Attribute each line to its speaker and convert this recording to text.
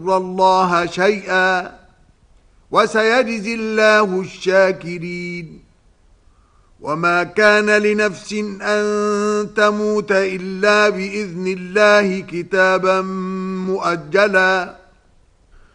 Speaker 1: الله شيئا وسيجزي الله الشاكرين وما كان لنفس أن تموت إلا بإذن الله كتابا مؤجلا